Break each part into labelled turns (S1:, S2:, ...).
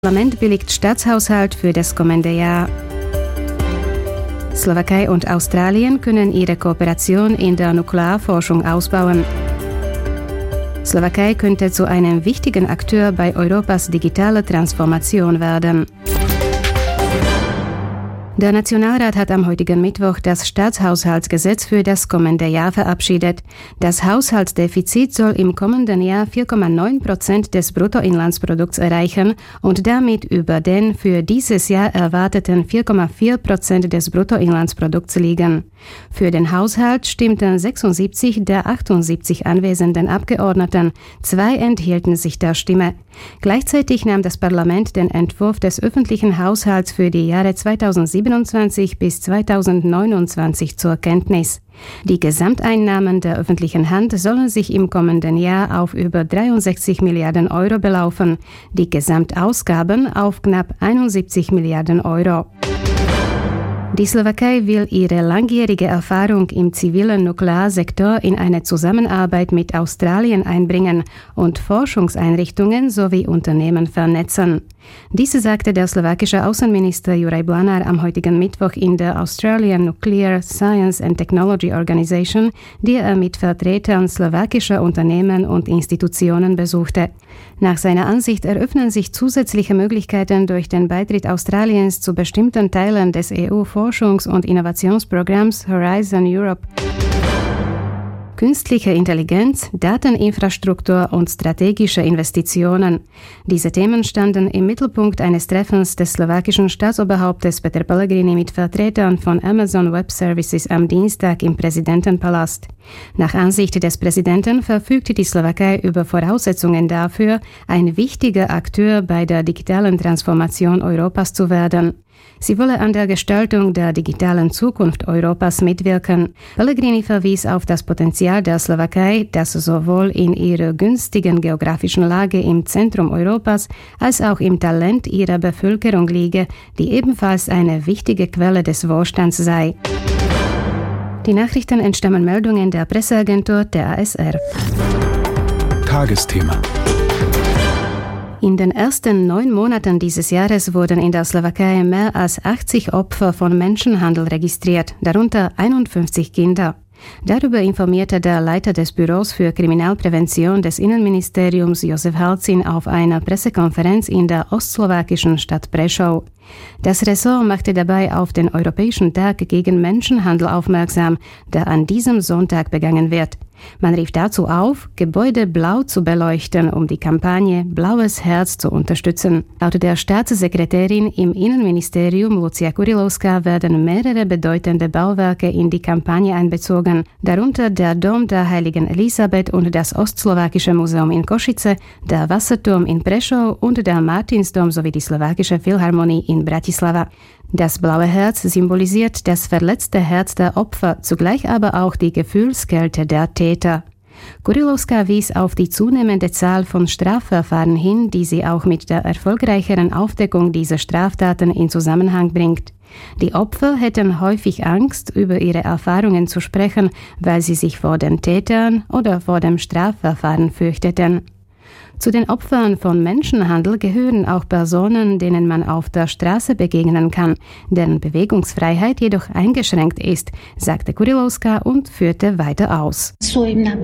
S1: Parlament billigt Staatshaushalt für das kommende Jahr. Slowakei und Australien können ihre Kooperation in der Nuklearforschung ausbauen. Slowakei könnte zu einem wichtigen Akteur bei Europas digitaler Transformation werden. Der Nationalrat hat am heutigen Mittwoch das Staatshaushaltsgesetz für das kommende Jahr verabschiedet. Das Haushaltsdefizit soll im kommenden Jahr 4,9% des Bruttoinlandsprodukts erreichen und damit über den für dieses Jahr erwarteten 4,4% des Bruttoinlandsprodukts liegen. Für den Haushalt stimmten 76 der 78 anwesenden Abgeordneten, 2 enthielten sich der Stimme. Gleichzeitig nahm das Parlament den Entwurf des öffentlichen Haushalts für die Jahre 2027 bis 2029 zur Kenntnis. Die Gesamteinnahmen der öffentlichen Hand sollen sich im kommenden Jahr auf über 63 Milliarden Euro belaufen, die Gesamtausgaben auf knapp 71 Milliarden Euro. Die Slowakei will ihre langjährige Erfahrung im zivilen Nuklearsektor in eine Zusammenarbeit mit Australien einbringen und Forschungseinrichtungen sowie Unternehmen vernetzen. Dies sagte der slowakische Außenminister Juraj Blanár am heutigen Mittwoch in der Australian Nuclear Science and Technology Organization, die er mit Vertretern slowakischer Unternehmen und Institutionen besuchte. Nach seiner Ansicht eröffnen sich zusätzliche Möglichkeiten durch den Beitritt Australiens zu bestimmten Teilen des EU-Forschungs- und Innovationsprogramms Horizon Europe. Künstliche Intelligenz, Dateninfrastruktur und strategische Investitionen. Diese Themen standen im Mittelpunkt eines Treffens des slowakischen Staatsoberhauptes Peter Pellegrini mit Vertretern von Amazon Web Services am Dienstag im Präsidentenpalast. Nach Ansicht des Präsidenten verfügt die Slowakei über Voraussetzungen dafür, ein wichtiger Akteur bei der digitalen Transformation Europas zu werden. Sie wolle an der Gestaltung der digitalen Zukunft Europas mitwirken. Pellegrini verwies auf das Potenzial der Slowakei, das sowohl in ihrer günstigen geografischen Lage im Zentrum Europas als auch im Talent ihrer Bevölkerung liege, die ebenfalls eine wichtige Quelle des Wohlstands sei. Die Nachrichten entstammen Meldungen der Presseagentur der ASR.
S2: Tagesthema.
S1: In den ersten 9 Monaten dieses Jahres wurden in der Slowakei mehr als 80 Opfer von Menschenhandel registriert, darunter 51 Kinder. Darüber informierte der Leiter des Büros für Kriminalprävention des Innenministeriums Josef Halcin auf einer Pressekonferenz in der ostslowakischen Stadt Prešov. Das Ressort machte dabei auf den Europäischen Tag gegen Menschenhandel aufmerksam, der an diesem Sonntag begangen wird. Man rief dazu auf, Gebäude blau zu beleuchten, um die Kampagne Blaues Herz zu unterstützen. Laut der Staatssekretärin im Innenministerium Lucia Kurilovská werden mehrere bedeutende Bauwerke in die Kampagne einbezogen, darunter der Dom der Heiligen Elisabeth und das Ostslowakische Museum in Košice, der Wasserturm in Prešov und der Martinsdom sowie die Slowakische Philharmonie in Bratislava. Das blaue Herz symbolisiert das verletzte Herz der Opfer, zugleich aber auch die Gefühlskälte der Täter. Kurilovská wies auf die zunehmende Zahl von Strafverfahren hin, die sie auch mit der erfolgreicheren Aufdeckung dieser Straftaten in Zusammenhang bringt. Die Opfer hätten häufig Angst, über ihre Erfahrungen zu sprechen, weil sie sich vor den Tätern oder vor dem Strafverfahren fürchteten. Zu den Opfern von Menschenhandel gehören auch Personen, denen man auf der Straße begegnen kann, deren Bewegungsfreiheit jedoch eingeschränkt ist, sagte Kurilovská und führte weiter aus.
S3: Ihnen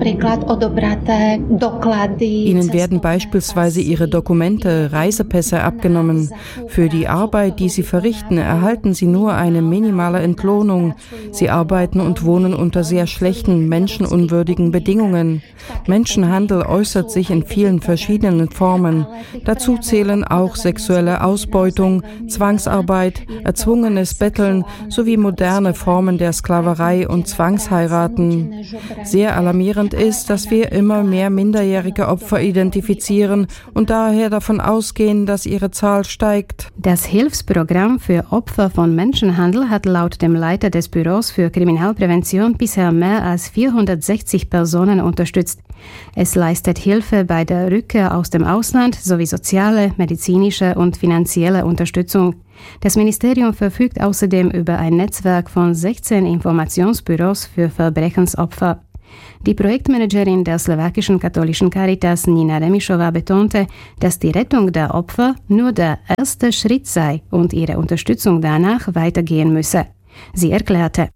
S3: werden beispielsweise ihre Dokumente, Reisepässe abgenommen. Für die Arbeit, die sie verrichten, erhalten sie nur eine minimale Entlohnung. Sie arbeiten und wohnen unter sehr schlechten, menschenunwürdigen Bedingungen. Menschenhandel äußert sich in vielen verschiedenen Formen. Dazu zählen auch sexuelle Ausbeutung, Zwangsarbeit, erzwungenes Betteln sowie moderne Formen der Sklaverei und Zwangsheiraten. Sehr alarmierend ist, dass wir immer mehr minderjährige Opfer identifizieren und daher davon ausgehen, dass ihre Zahl steigt.
S1: Das Hilfsprogramm für Opfer von Menschenhandel hat laut dem Leiter des Büros für Kriminalprävention bisher mehr als 460 Personen unterstützt. Es leistet Hilfe bei der Rückkehr aus dem Ausland sowie soziale, medizinische und finanzielle Unterstützung. Das Ministerium verfügt außerdem über ein Netzwerk von 16 Informationsbüros für Verbrechensopfer. Die Projektmanagerin der slowakischen katholischen Caritas Nina Remišová betonte, dass die Rettung der Opfer nur der erste Schritt sei und ihre Unterstützung danach weitergehen müsse. Sie erklärte: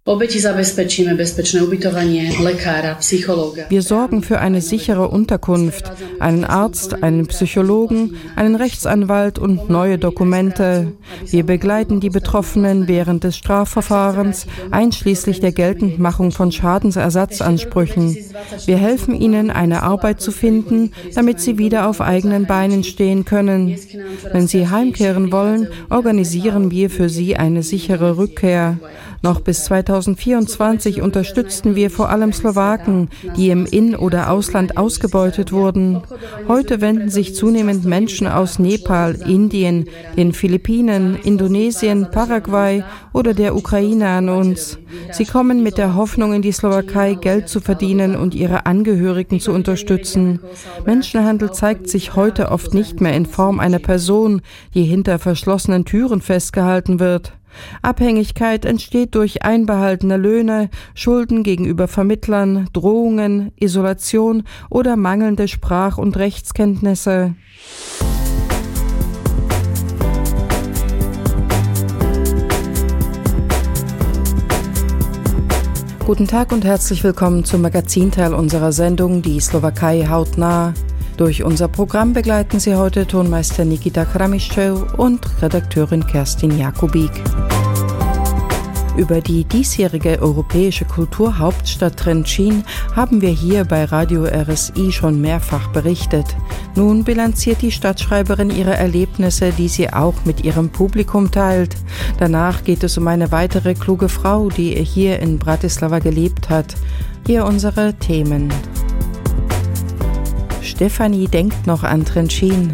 S3: Wir sorgen für eine sichere Unterkunft, einen Arzt, einen Psychologen, einen Rechtsanwalt und neue Dokumente. Wir begleiten die Betroffenen während des Strafverfahrens, einschließlich der Geltendmachung von Schadensersatzansprüchen. Wir helfen ihnen, eine Arbeit zu finden, damit sie wieder auf eigenen Beinen stehen können. Wenn sie heimkehren wollen, organisieren wir für sie eine sichere Rückkehr. Noch bis 2024 unterstützten wir vor allem Slowaken, die im In- oder Ausland ausgebeutet wurden. Heute wenden sich zunehmend Menschen aus Nepal, Indien, den Philippinen, Indonesien, Paraguay oder der Ukraine an uns. Sie kommen mit der Hoffnung in die Slowakei, Geld zu verdienen und ihre Angehörigen zu unterstützen. Menschenhandel zeigt sich heute oft nicht mehr in Form einer Person, die hinter verschlossenen Türen festgehalten wird. Abhängigkeit entsteht durch einbehaltene Löhne, Schulden gegenüber Vermittlern, Drohungen, Isolation oder mangelnde Sprach- und Rechtskenntnisse. Guten Tag und herzlich willkommen zum Magazinteil unserer Sendung Die Slowakei hautnah. Durch unser Programm begleiten Sie heute Tonmeister Nikita Kramischew und Redakteurin Kerstin Jakubik. Über die diesjährige europäische Kulturhauptstadt Trenčín haben wir hier bei Radio RSI schon mehrfach berichtet. Nun bilanziert die Stadtschreiberin ihre Erlebnisse, die sie auch mit ihrem Publikum teilt. Danach geht es um eine weitere kluge Frau, die hier in Bratislava gelebt hat. Hier unsere Themen. Stefanie denkt noch an Trenčín.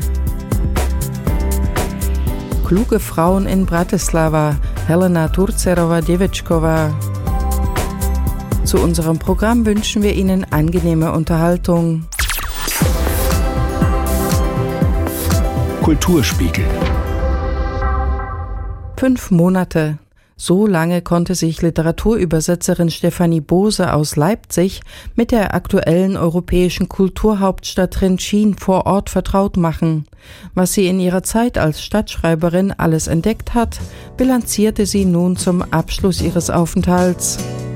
S3: Kluge Frauen in Bratislava, Helena Turcerova-Devečková. Zu unserem Programm wünschen wir Ihnen angenehme Unterhaltung.
S2: Kulturspiegel.
S3: 5 Monate. So lange konnte sich Literaturübersetzerin Stefanie Bose aus Leipzig mit der aktuellen europäischen Kulturhauptstadt Trenčín vor Ort vertraut machen. Was sie in ihrer Zeit als Stadtschreiberin alles entdeckt hat, bilanzierte sie nun zum Abschluss ihres Aufenthalts.